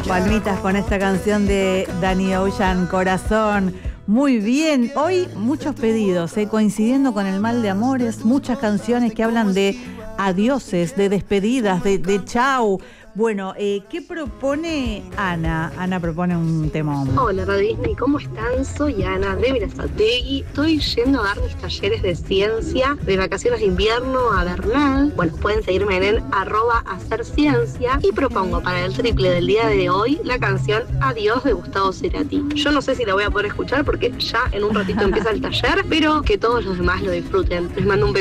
Palmitas con esta canción de Danny Ocean, Corazón. Muy bien, hoy muchos pedidos, coincidiendo con el mal de amores, muchas canciones que hablan de adioses, de despedidas, de chau. Bueno, ¿qué propone Ana? Ana propone un temón. Hola Radio Disney, ¿cómo están? Soy Ana de Berazategui. Estoy yendo a dar mis talleres de ciencia de vacaciones de invierno a Bernal. Bueno, pueden seguirme en @hacerciencia y propongo para el triple del día de hoy la canción Adiós de Gustavo Cerati. Yo no sé si la voy a poder escuchar porque ya en un ratito empieza el taller, pero que todos los demás lo disfruten. Les mando un beso.